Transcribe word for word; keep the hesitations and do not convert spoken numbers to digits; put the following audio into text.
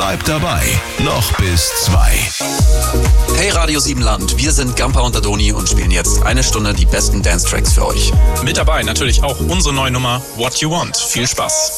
Bleibt dabei. Noch bis zwei. Hey Radio Siebenland, wir sind Gampa und Adoni und spielen jetzt eine Stunde die besten Dance-Tracks für euch. Mit dabei natürlich auch unsere neue Nummer What You Want. Viel Spaß.